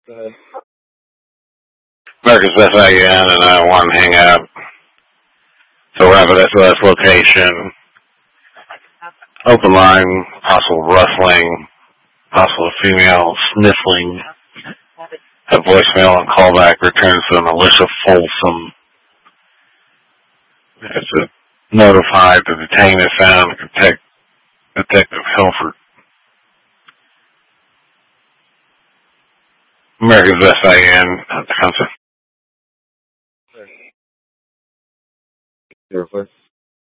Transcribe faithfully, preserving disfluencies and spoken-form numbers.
Go ahead. America's Best again, and I want to hang out. So we're at S O S location. Open line, possible rustling, possible female sniffling. A voicemail and callback returns to Militia Folsom. It's a notified the detained is found. Detect, Detective Helford. America's Best again. Your first.